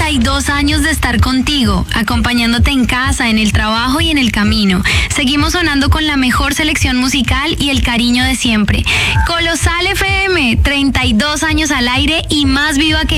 32 años de estar contigo, acompañándote en casa, en el trabajo y en el camino. Seguimos sonando con la mejor selección musical y el cariño de siempre. Colosal FM, 32 años al aire y más viva que